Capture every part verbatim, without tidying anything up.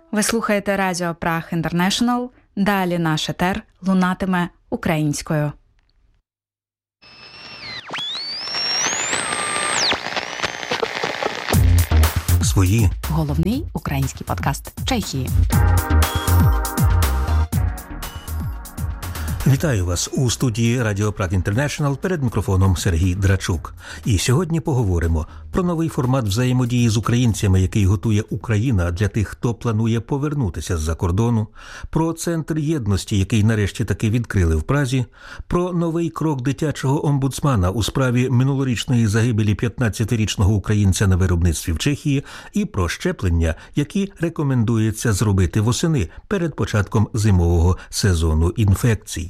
Ви слухаєте Радіо Праг Інтернешнл. Далі наш етер лунатиме українською. Свої. Головний український подкаст Чехії. Вітаю вас у студії Радіо Праг Інтернешнл, перед мікрофоном Сергій Драчук. І сьогодні поговоримо про новий формат взаємодії з українцями, який готує Україна для тих, хто планує повернутися з-за кордону, про Центр єдності, який нарешті таки відкрили в Празі, про новий крок дитячого омбудсмана у справі минулорічної загибелі п'ятнадцятирічного українця на виробництві в Чехії і про щеплення, які рекомендується зробити восени перед початком зимового сезону інфекцій.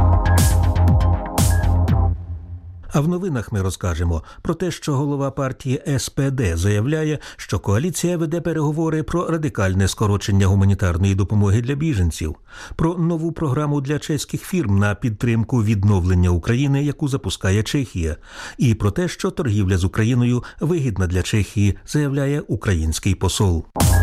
А в новинах ми розкажемо про те, що голова партії ес пе де заявляє, що коаліція веде переговори про радикальне скорочення гуманітарної допомоги для біженців, про нову програму для чеських фірм на підтримку відновлення України, яку запускає Чехія, і про те, що торгівля з Україною вигідна для Чехії, заявляє український посол.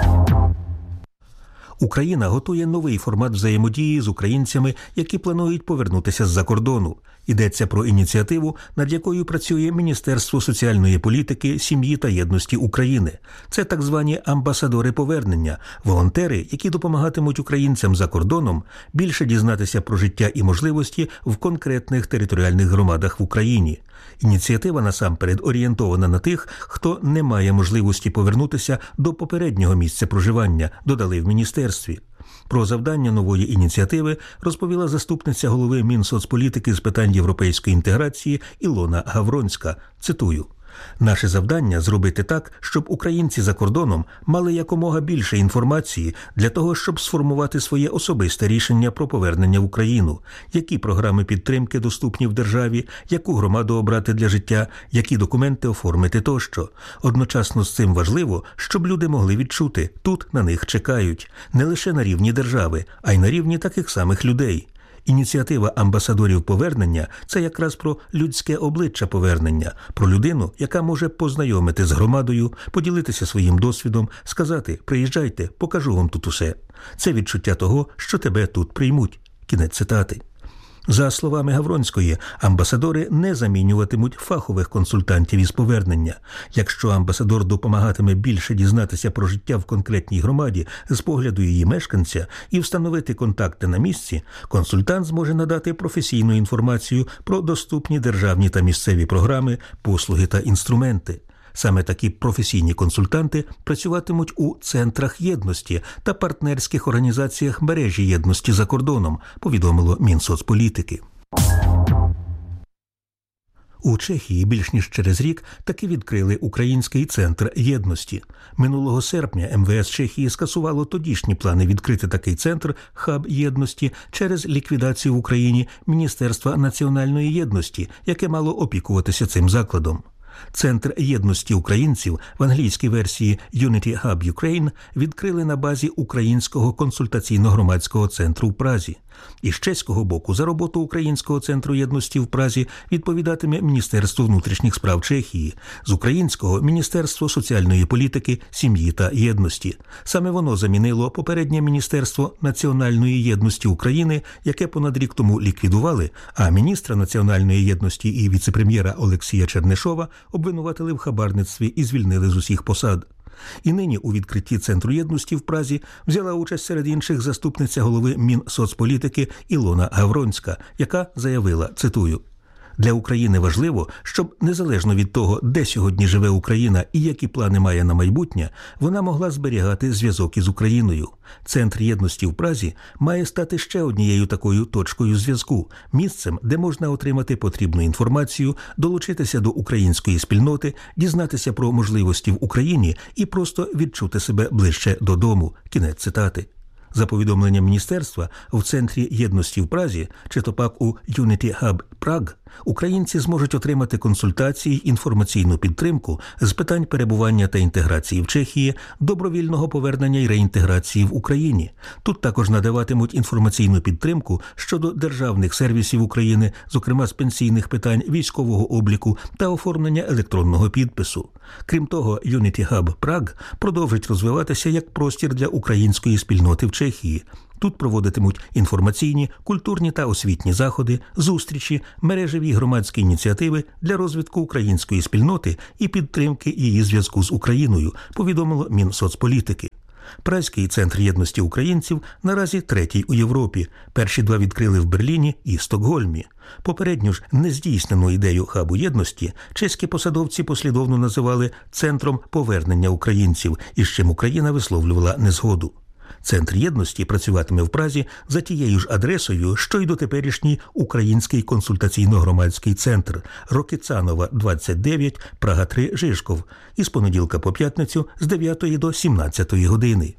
Україна готує новий формат взаємодії з українцями, які планують повернутися з-за кордону. Йдеться про ініціативу, над якою працює Міністерство соціальної політики, сім'ї та єдності України. Це так звані амбасадори повернення, волонтери, які допомагатимуть українцям за кордоном більше дізнатися про життя і можливості в конкретних територіальних громадах в Україні. Ініціатива насамперед орієнтована на тих, хто не має можливості повернутися до попереднього місця проживання, додали в міністерстві. Про завдання нової ініціативи розповіла заступниця голови Мінсоцполітики з питань європейської інтеграції Ілона Гавронська. Цитую. «Наше завдання – зробити так, щоб українці за кордоном мали якомога більше інформації для того, щоб сформувати своє особисте рішення про повернення в Україну, які програми підтримки доступні в державі, яку громаду обрати для життя, які документи оформити тощо. Одночасно з цим важливо, щоб люди могли відчути – тут на них чекають, не лише на рівні держави, а й на рівні таких самих людей». Ініціатива амбасадорів повернення – це якраз про людське обличчя повернення, про людину, яка може познайомити з громадою, поділитися своїм досвідом, сказати «приїжджайте, покажу вам тут усе». Це відчуття того, що тебе тут приймуть. Кінець цитати. За словами Гавронської, амбасадори не замінюватимуть фахових консультантів із повернення. Якщо амбасадор допомагатиме більше дізнатися про життя в конкретній громаді з погляду її мешканця і встановити контакти на місці, консультант зможе надати професійну інформацію про доступні державні та місцеві програми, послуги та інструменти. Саме такі професійні консультанти працюватимуть у центрах єдності та партнерських організаціях мережі єдності за кордоном, повідомило Мінсоцполітики. У Чехії більш ніж через рік таки відкрили Український центр єдності. Минулого серпня ем ве ес Чехії скасувало тодішні плани відкрити такий центр «Хаб єдності» через ліквідацію в Україні Міністерства національної єдності, яке мало опікуватися цим закладом. Центр єдності українців в англійській версії Unity Hub Ukraine відкрили на базі Українського консультаційно-громадського центру в Празі. І з чеського боку за роботу Українського центру єдності в Празі відповідатиме Міністерство внутрішніх справ Чехії, з українського – Міністерство соціальної політики, сім'ї та єдності. Саме воно замінило попереднє Міністерство національної єдності України, яке понад рік тому ліквідували, а міністра національної єдності і віце-прем'єра Олексія Чернишова обвинуватили в хабарництві і звільнили з усіх посад. І нині у відкритті Центру єдності в Празі взяла участь серед інших заступниця голови Мінсоцполітики Ілона Гавронська, яка заявила, цитую, «Для України важливо, щоб незалежно від того, де сьогодні живе Україна і які плани має на майбутнє, вона могла зберігати зв'язок із Україною. Центр єдності в Празі має стати ще однією такою точкою зв'язку, місцем, де можна отримати потрібну інформацію, долучитися до української спільноти, дізнатися про можливості в Україні і просто відчути себе ближче додому». Кінець цитати. За повідомленням міністерства, в Центрі єдності в Празі, чи то пак у Unity Hub Prague, українці зможуть отримати консультації, інформаційну підтримку з питань перебування та інтеграції в Чехії, добровільного повернення і реінтеграції в Україні. Тут також надаватимуть інформаційну підтримку щодо державних сервісів України, зокрема з пенсійних питань, військового обліку та оформлення електронного підпису. Крім того, Unity Hub Prague продовжить розвиватися як простір для української спільноти в Чехії. Тут проводитимуть інформаційні, культурні та освітні заходи, зустрічі, мережеві громадські ініціативи для розвитку української спільноти і підтримки її зв'язку з Україною, повідомило Мінсоцполітики. Празький центр єдності українців наразі третій у Європі. Перші два відкрили в Берліні і Стокгольмі. Попередню ж нездійснену ідею хабу єдності чеські посадовці послідовно називали «центром повернення українців», із чим Україна висловлювала незгоду. Центр єдності працюватиме в Празі за тією ж адресою, що й дотеперішній Український консультаційно-громадський центр Рокицанова, двадцять дев'ять, Прага три, Жишков, із понеділка по п'ятницю з дев'ятої до сімнадцятої години.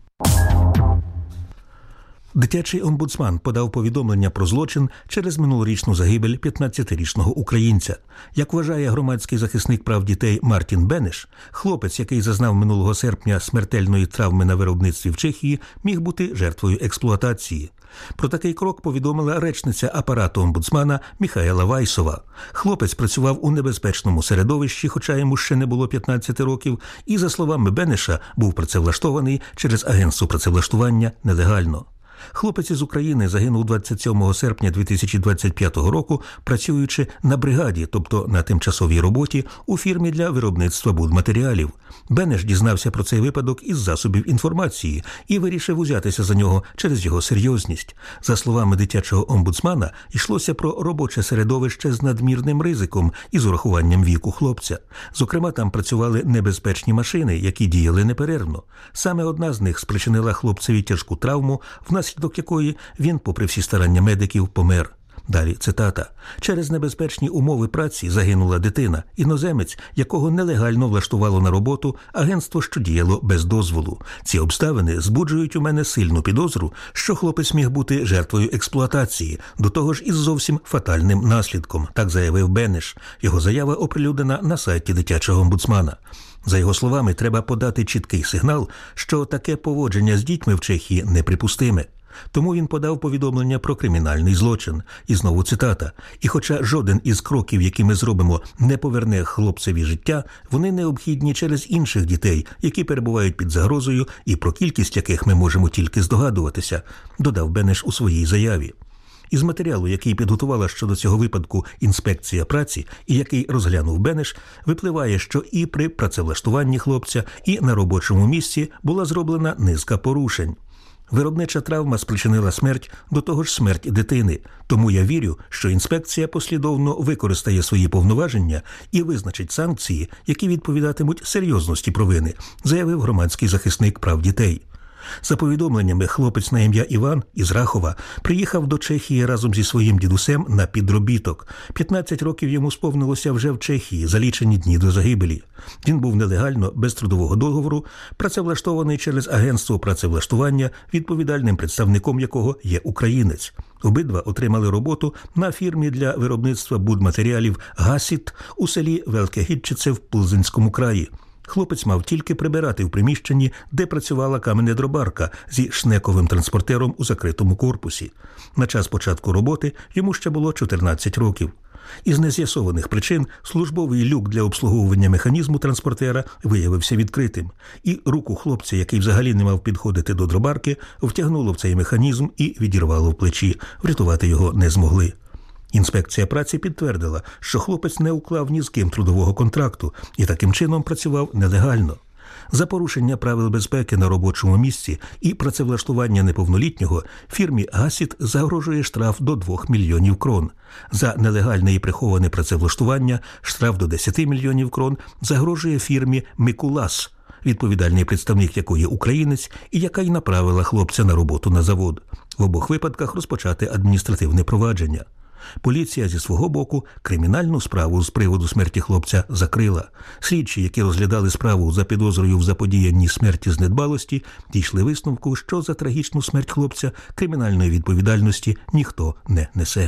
Дитячий омбудсман подав повідомлення про злочин через минулорічну загибель п'ятнадцятирічного українця. Як вважає громадський захисник прав дітей Мартін Бенеш, хлопець, який зазнав минулого серпня смертельної травми на виробництві в Чехії, міг бути жертвою експлуатації. Про такий крок повідомила речниця апарату омбудсмана Міхаела Вайсова. Хлопець працював у небезпечному середовищі, хоча йому ще не було п'ятнадцяти років, і, за словами Бенеша, був працевлаштований через агентство працевлаштування нелегально. Хлопець із України загинув двадцять сьомого серпня дві тисячі двадцять п'ятого року, працюючи на бригаді, тобто на тимчасовій роботі, у фірмі для виробництва будматеріалів. Бенеш дізнався про цей випадок із засобів інформації і вирішив узятися за нього через його серйозність. За словами дитячого омбудсмана, йшлося про робоче середовище з надмірним ризиком і з урахуванням віку хлопця. Зокрема, там працювали небезпечні машини, які діяли неперервно. Саме одна з них спричинила хлопцеві тяжку травму, внаслідок якої він, попри всі старання медиків, помер. Далі цитата. «Через небезпечні умови праці загинула дитина, іноземець, якого нелегально влаштувало на роботу агентство, що діяло без дозволу. Ці обставини збуджують у мене сильну підозру, що хлопець міг бути жертвою експлуатації, до того ж із зовсім фатальним наслідком», – так заявив Бенеш. Його заява оприлюднена на сайті дитячого омбудсмана. За його словами, треба подати чіткий сигнал, що таке поводження з дітьми в Чехії неприпустиме. Тому він подав повідомлення про кримінальний злочин. І знову цитата. «І хоча жоден із кроків, які ми зробимо, не поверне хлопцеві життя, вони необхідні через інших дітей, які перебувають під загрозою і про кількість яких ми можемо тільки здогадуватися», – додав Бенеш у своїй заяві. Із матеріалу, який підготувала щодо цього випадку інспекція праці і який розглянув Бенеш, випливає, що і при працевлаштуванні хлопця, і на робочому місці була зроблена низка порушень. Виробнича травма спричинила смерть, до того ж смерть дитини. Тому я вірю, що інспекція послідовно використає свої повноваження і визначить санкції, які відповідатимуть серйозності провини, заявив громадський захисник прав дітей. За повідомленнями, хлопець на ім'я Іван із Рахова приїхав до Чехії разом зі своїм дідусем на підробіток. п'ятнадцять років йому сповнилося вже в Чехії, за лічені дні до загибелі. Він був нелегально, без трудового договору, працевлаштований через агентство працевлаштування, відповідальним представником якого є українець. Обидва отримали роботу на фірмі для виробництва будматеріалів «Гасіт» у селі Велке-Гідчице в Плзинському краї. Хлопець мав тільки прибирати в приміщенні, де працювала каменедробарка зі шнековим транспортером у закритому корпусі. На час початку роботи йому ще було чотирнадцять років. Із нез'ясованих причин службовий люк для обслуговування механізму транспортера виявився відкритим. І руку хлопця, який взагалі не мав підходити до дробарки, втягнуло в цей механізм і відірвало в плечі. Врятувати його не змогли. Інспекція праці підтвердила, що хлопець не уклав ні з ким трудового контракту і таким чином працював нелегально. За порушення правил безпеки на робочому місці і працевлаштування неповнолітнього фірмі «Гасіт» загрожує штраф до двох мільйонів крон. За нелегальне і приховане працевлаштування штраф до десяти мільйонів крон загрожує фірмі «Микулас», відповідальний представник якої українець і яка й направила хлопця на роботу на завод. В обох випадках розпочати адміністративне провадження. Поліція зі свого боку кримінальну справу з приводу смерті хлопця закрила. Слідчі, які розглядали справу за підозрою в заподіянні смерті з недбалості, дійшли висновку, що за трагічну смерть хлопця кримінальної відповідальності ніхто не несе.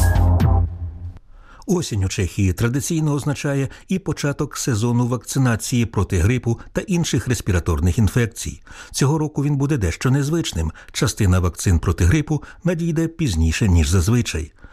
Осінь у Чехії традиційно означає і початок сезону вакцинації проти грипу та інших респіраторних інфекцій. Цього року він буде дещо незвичним. Частина вакцин проти грипу надійде пізніше, ніж зазвичай.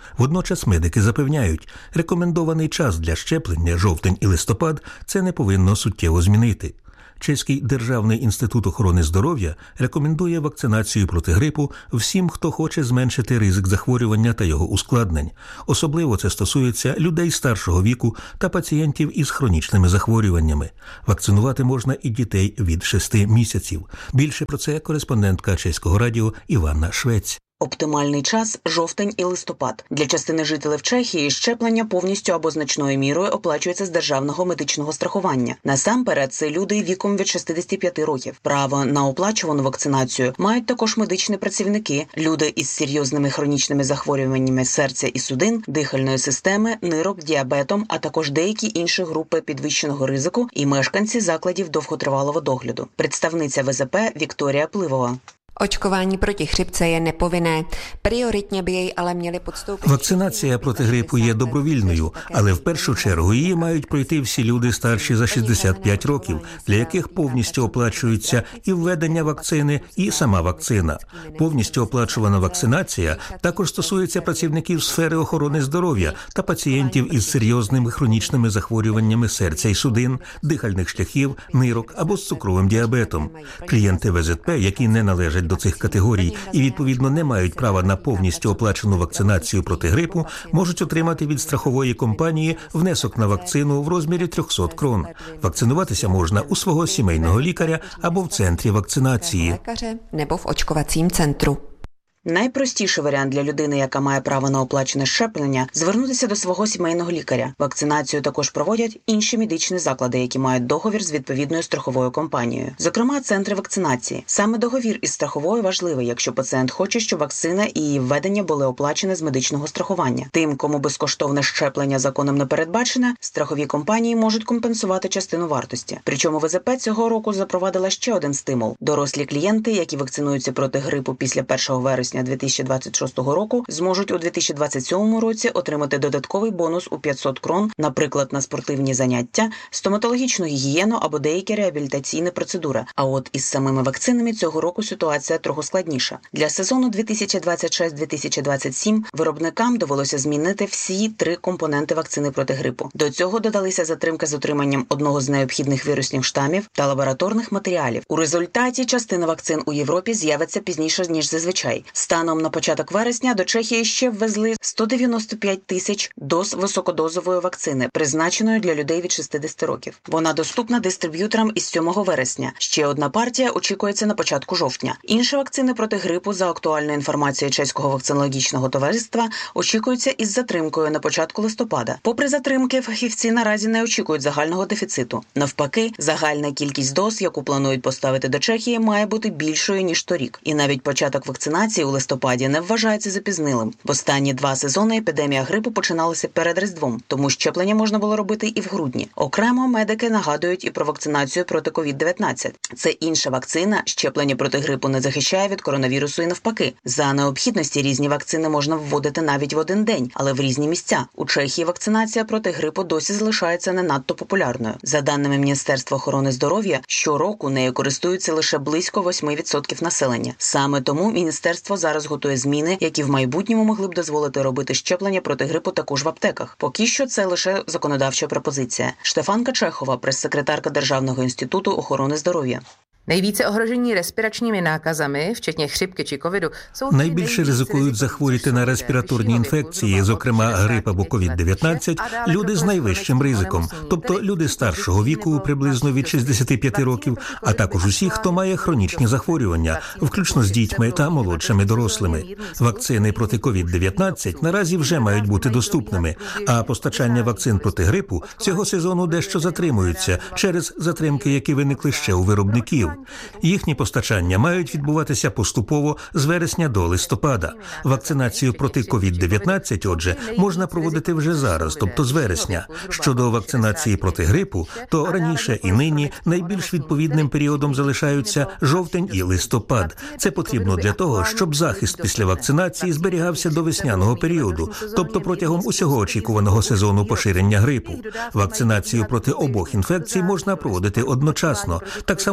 Водночас медики запевняють, рекомендований час для щеплення жовтень і листопад це не повинно суттєво змінити. Чеський Державний інститут охорони здоров'я рекомендує вакцинацію проти грипу всім, хто хоче зменшити ризик захворювання та його ускладнень. Особливо це стосується людей старшого віку та пацієнтів із хронічними захворюваннями. Вакцинувати можна і дітей від шести місяців. Більше про це кореспондентка Чеського радіо Іванна Швець. Оптимальний час – жовтень і листопад. Для частини жителів Чехії щеплення повністю або значною мірою оплачується з державного медичного страхування. Насамперед, це люди віком від шістдесят п'ять років. Право на оплачувану вакцинацію мають також медичні працівники, люди із серйозними хронічними захворюваннями серця і судин, дихальної системи, нирок, діабетом, а також деякі інші групи підвищеного ризику і мешканці закладів довготривалого догляду. Представниця ВЗП Вікторія Пливова. Očkování proti chřipce je nepovinné. Prioritně by jej ale měli podstoupit. Вакцинація проти грипу є добровільною, але в першу чергу її мають пройти всі люди старші за шістдесят п'ять років, для яких повністю оплачується і введення вакцини, і сама вакцина. Повністю оплачувана вакцинація також стосується працівників сфери охорони здоров'я та пацієнтів із серйозними хронічними захворюваннями серця і судин, дихальних шляхів, нирок або з цукровим діабетом. Клієнти ВЗП, які не належать до цих категорій і, відповідно, не мають права на повністю оплачену вакцинацію проти грипу, можуть отримати від страхової компанії внесок на вакцину в розмірі триста крон. Вакцинуватися можна у свого сімейного лікаря або в центрі вакцинації. Nebo v očkovacím centru. Найпростіший варіант для людини, яка має право на оплачене щеплення – звернутися до свого сімейного лікаря. Вакцинацію також проводять інші медичні заклади, які мають договір з відповідною страховою компанією. Зокрема, центри вакцинації. Саме договір із страховою важливий, якщо пацієнт хоче, щоб вакцина і її введення були оплачені з медичного страхування. Тим, кому безкоштовне щеплення законом не передбачене, страхові компанії можуть компенсувати частину вартості. Причому ВЗП цього року запровадила ще один стимул. Дорослі клієнти, які вакцинуються проти грипу після першого вересня дві тисячі двадцять шостого року, зможуть у дві тисячі двадцять сьомому році отримати додатковий бонус у п'ятсот крон, наприклад, на спортивні заняття, стоматологічну гігієну або деякі реабілітаційні процедури. А от із самими вакцинами цього року ситуація трохи складніша. Для сезону дві тисячі двадцять шість - дві тисячі двадцять сім виробникам довелося змінити всі три компоненти вакцини проти грипу. До цього додалися затримки з отриманням одного з необхідних вірусних штамів та лабораторних матеріалів. У результаті частина вакцин у Європі з'явиться пізніше, ніж зазвичай. Станом на початок вересня до Чехії ще ввезли сто дев'яносто п'ять тисяч доз високодозової вакцини, призначеної для людей від шістдесят років. Вона доступна дистриб'юторам із сьомого вересня. Ще одна партія очікується на початку жовтня. Інші вакцини проти грипу, за актуальною інформацією Чеського вакцинологічного товариства, очікуються із затримкою на початку листопада. Попри затримки, фахівці наразі не очікують загального дефіциту. Навпаки, загальна кількість доз, яку планують поставити до Чехії, має бути більшою, ніж торік. І навіть початок вакцинації у листопаді не вважається запізнилим. В останні два сезони епідемія грипу починалася перед Різдвом, тому щеплення можна було робити і в грудні. Окремо медики нагадують і про вакцинацію проти ковід дев'ятнадцять. Це інша вакцина, щеплення проти грипу не захищає від коронавірусу і навпаки. За необхідності різні вакцини можна вводити навіть в один день, але в різні місця. У Чехії вакцинація проти грипу досі залишається не надто популярною. За даними Міністерства охорони здоров'я, щороку нею користуються лише близько восьми відсотків населення. Саме тому міністерство зараз готує зміни, які в майбутньому могли б дозволити робити щеплення проти грипу також в аптеках. Поки що це лише законодавча пропозиція. Штефанка Чехова, прес-секретарка Державного інституту охорони здоров'я. Nejvíce ohrožení respiračními nákazami, včetně chřipky či covidu, jsou найбільше ризикують захворіти на респіраторні інфекції, зокрема грип або ковід дев'ятнадцять, люди з найвищим ризиком, тобто люди старшого віку, приблизно від шістдесят п'ять років, а також усі, хто має хронічні захворювання, включно з дітьми та молодшими дорослими. Вакцини проти ковід дев'ятнадцять наразі вже мають бути доступними, а постачання вакцин проти грипу цього сезону дещо затримуються через затримки, які виникли ще у виробників. Їхні постачання мають відбуватися поступово з вересня до листопада. Вакцинацію проти ковід дев'ятнадцять, отже, можна проводити вже зараз, тобто з вересня. Щодо вакцинації проти грипу, то раніше і нині найбільш відповідним періодом залишаються жовтень і листопад. Це потрібно для того, щоб захист після вакцинації зберігався до весняного періоду, тобто протягом усього очікуваного сезону поширення грипу. Вакцинацію проти обох інфекцій можна проводити одночасно. Так само можна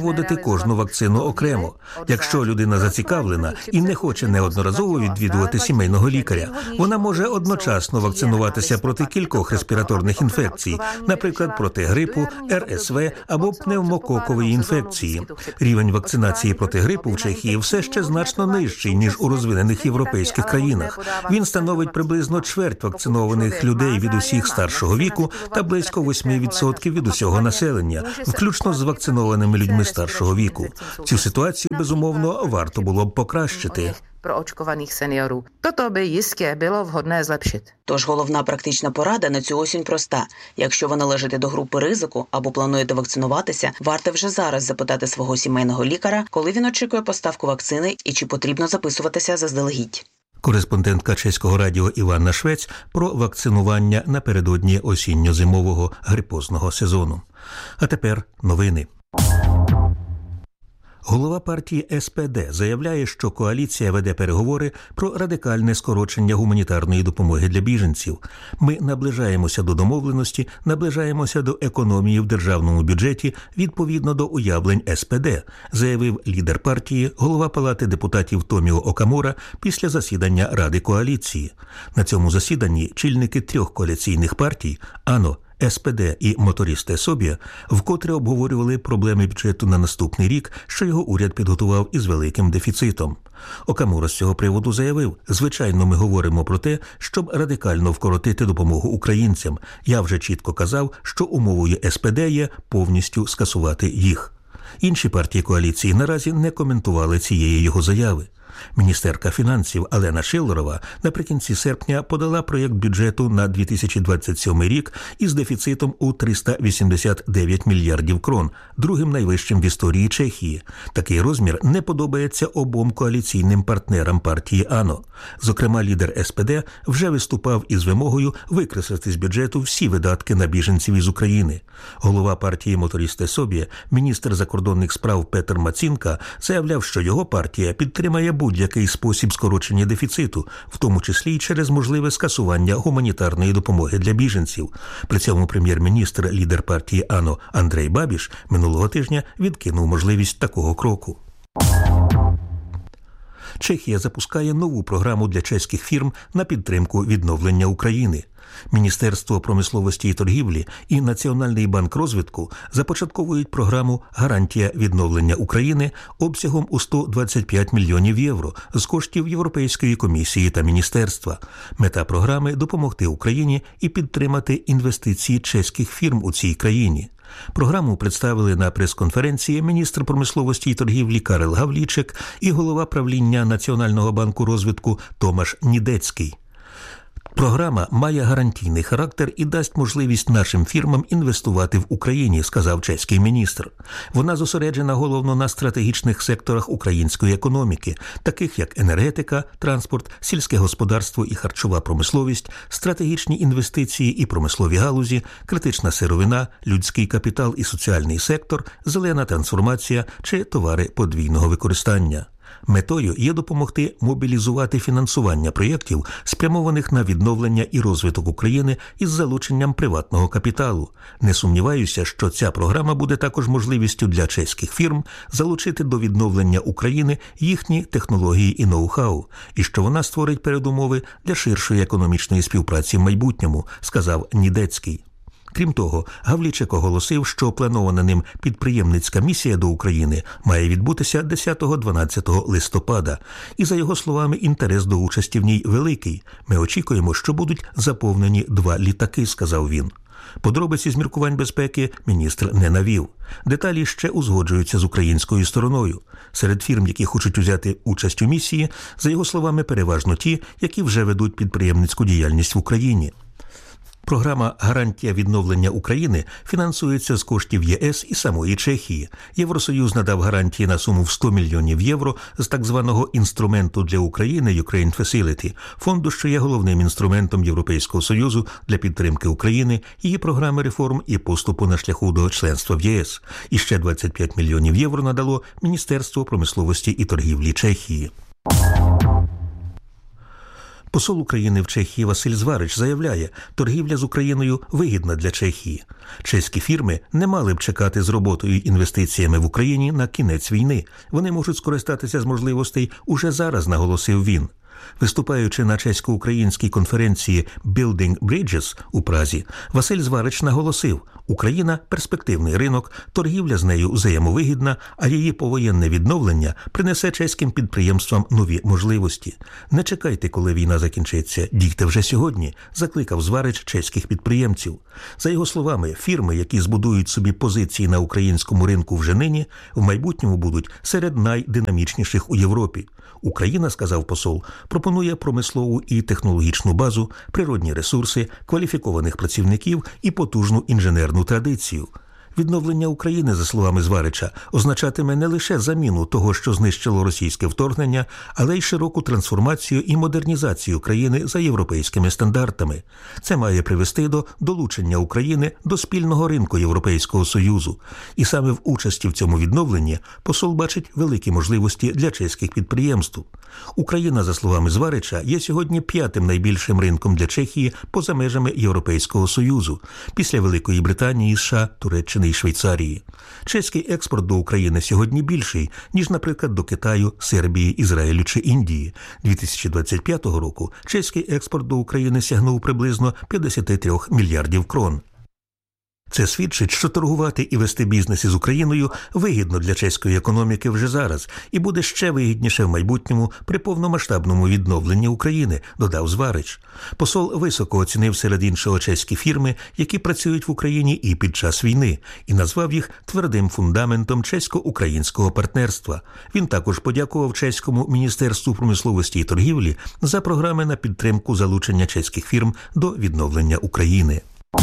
проводити кожну вакцину окремо. Якщо людина зацікавлена і не хоче неодноразово відвідувати сімейного лікаря, вона може одночасно вакцинуватися проти кількох респіраторних інфекцій, наприклад, проти грипу, ер ес ве або пневмококової інфекції. Рівень вакцинації проти грипу в Чехії все ще значно нижчий, ніж у розвинених європейських країнах. Він становить приблизно чверть вакцинованих людей від усіх старшого віку та близько восьми відсотків від усього населення, включно з вакцинованими людьми старшого віку. Цю ситуацію, безумовно, варто було б покращити. Прооčkovaných seniorů. Toto by jistě bylo vhodné zlepšit. Тож головна практична порада на цю осінь проста. Якщо ви належите до групи ризику або плануєте вакцинуватися, варто вже зараз запитати свого сімейного лікаря, коли він очікує поставку вакцини і чи потрібно записуватися заздалегідь. Кореспондентка Чеського радіо Іванна Швець про вакцинування напередодні осінньо-зимового грипозного сезону. А тепер новини. Голова партії ес пе де заявляє, що коаліція веде переговори про радикальне скорочення гуманітарної допомоги для біженців. Ми наближаємося до домовленості, наближаємося до економії в державному бюджеті відповідно до уявлень ес пе де, заявив лідер партії, голова Палати депутатів Томіо Окамура після засідання Ради коаліції. На цьому засіданні чільники трьох коаліційних партій – АНО, ес пе де і Моторісте Собія вкотре обговорювали проблеми бюджету на наступний рік, що його уряд підготував із великим дефіцитом. Окамура з цього приводу заявив: «Звичайно, ми говоримо про те, щоб радикально вкоротити допомогу українцям. Я вже чітко казав, що умовою ес пе де є повністю скасувати їх». Інші партії коаліції наразі не коментували цієї його заяви. Міністерка фінансів Алена Шиллерова наприкінці серпня подала проєкт бюджету на дві тисячі двадцять сьомий рік із дефіцитом у триста вісімдесят дев'ять мільярдів крон, другим найвищим в історії Чехії. Такий розмір не подобається обом коаліційним партнерам партії АНО. Зокрема, лідер ес пе де вже виступав із вимогою викреслити з бюджету всі видатки на біженців із України. Голова партії Моторісте Собія, міністр закордонних справ Петр Мацінка, заявляв, що його партія підтримає будь-який спосіб скорочення дефіциту, в тому числі й через можливе скасування гуманітарної допомоги для біженців. При цьому прем'єр-міністр, лідер партії АНО Андрей Бабіш минулого тижня відкинув можливість такого кроку. Чехія запускає нову програму для чеських фірм на підтримку відновлення України. Міністерство промисловості і торгівлі і Національний банк розвитку започатковують програму «Гарантія відновлення України» обсягом у сто двадцять п'ять мільйонів євро з коштів Європейської комісії та міністерства. Мета програми – допомогти Україні і підтримати інвестиції чеських фірм у цій країні. Програму представили на прес-конференції міністр промисловості і торгівлі Карел Гавлічек і голова правління Національного банку розвитку Томаш Нідецький. Програма має гарантійний характер і дасть можливість нашим фірмам інвестувати в Україні, сказав чеський міністр. Вона зосереджена головно на стратегічних секторах української економіки, таких як енергетика, транспорт, сільське господарство і харчова промисловість, стратегічні інвестиції і промислові галузі, критична сировина, людський капітал і соціальний сектор, зелена трансформація чи товари подвійного використання. Метою є допомогти мобілізувати фінансування проєктів, спрямованих на відновлення і розвиток України із залученням приватного капіталу. Не сумніваюся, що ця програма буде також можливістю для чеських фірм залучити до відновлення України їхні технології і ноу-хау, і що вона створить передумови для ширшої економічної співпраці в майбутньому, сказав Нідецький. Крім того, Гавлічек оголосив, що планована ним підприємницька місія до України має відбутися десятого-дванадцятого листопада. І, за його словами, інтерес до участі в ній великий. Ми очікуємо, що будуть заповнені два літаки, сказав він. Подробиці з міркувань безпеки міністр не навів. Деталі ще узгоджуються з українською стороною. Серед фірм, які хочуть взяти участь у місії, за його словами, переважно ті, які вже ведуть підприємницьку діяльність в Україні. Програма «Гарантія відновлення України» фінансується з коштів є ес і самої Чехії. Євросоюз надав гарантії на суму в сто мільйонів євро з так званого інструменту для України «Ukraine Facility», фонду, що є головним інструментом Європейського Союзу для підтримки України, її програми реформ і поступу на шляху до членства в є ес. І ще двадцять п'ять мільйонів євро надало Міністерство промисловості і торгівлі Чехії. Посол України в Чехії Василь Зварич заявляє, торгівля з Україною вигідна для Чехії. Чеські фірми не мали б чекати з роботою і інвестиціями в Україні на кінець війни. Вони можуть скористатися з можливостей уже зараз, наголосив він. Виступаючи на чесько-українській конференції «Building Bridges» у Празі, Василь Зварич наголосив, Україна – перспективний ринок, торгівля з нею взаємовигідна, а її повоєнне відновлення принесе чеським підприємствам нові можливості. Не чекайте, коли війна закінчиться, дійте вже сьогодні, закликав Зварич чеських підприємців. За його словами, фірми, які збудують собі позиції на українському ринку вже нині, в майбутньому будуть серед найдинамічніших у Європі. Україна, сказав посол, пропонує промислову і технологічну базу, природні ресурси, кваліфікованих працівників і потужну інженерну традицію. Відновлення України, за словами Зварича, означатиме не лише заміну того, що знищило російське вторгнення, але й широку трансформацію і модернізацію країни за європейськими стандартами. Це має привести до долучення України до спільного ринку Європейського Союзу. І саме в участі в цьому відновленні посол бачить великі можливості для чеських підприємств. Україна, за словами Зварича, є сьогодні п'ятим найбільшим ринком для Чехії поза межами Європейського Союзу, після Великої Британії, США, Туреччини і Швейцарії. Чеський експорт до України сьогодні більший, ніж, наприклад, до Китаю, Сербії, Ізраїлю чи Індії. дві тисячі двадцять п'ятого року чеський експорт до України сягнув приблизно п'ятдесят три мільярдів крон. Це свідчить, що торгувати і вести бізнес із Україною вигідно для чеської економіки вже зараз і буде ще вигідніше в майбутньому при повномасштабному відновленні України, додав Зварич. Посол високо оцінив серед іншого чеські фірми, які працюють в Україні і під час війни, і назвав їх твердим фундаментом чесько-українського партнерства. Він також подякував чеському Міністерству промисловості і торгівлі за програми на підтримку залучення чеських фірм до відновлення України.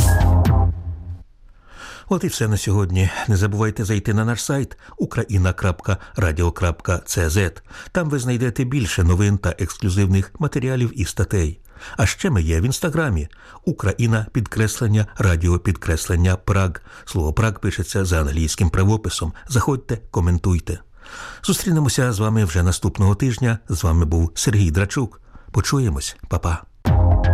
От і все на сьогодні. Не забувайте зайти на наш сайт україна крапка радіо крапка це зет. Там ви знайдете більше новин та ексклюзивних матеріалів і статей. А ще ми є в Інстаграмі. Україна підкреслення, радіо підкреслення, Праг. Слово Праг пишеться за англійським правописом. Заходьте, коментуйте. Зустрінемося з вами вже наступного тижня. З вами був Сергій Драчук. Почуємось. Па-па.